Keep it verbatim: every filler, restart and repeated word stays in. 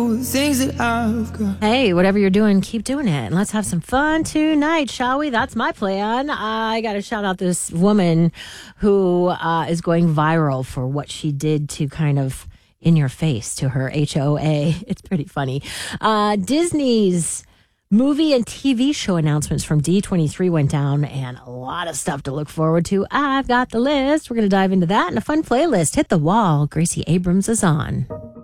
all the things that I've got. Hey, whatever you're doing, keep doing it. And let's have some fun tonight, shall we? That's my plan. I got to shout out this woman who uh, is going viral for what she did to kind of in your face to her H O A. It's pretty funny. Uh, Disney's movie and T V show announcements from D twenty-three went down, and a lot of stuff to look forward to. I've got the list. We're going to dive into that and a fun playlist. Hit the wall. Gracie Abrams is on.